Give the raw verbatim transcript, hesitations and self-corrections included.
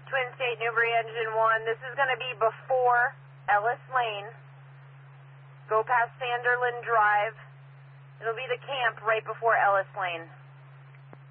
Twin State Newbury Engine one. This is going to be before Ellis Lane. Go past Sanderland Drive. It'll be the camp right before Ellis Lane.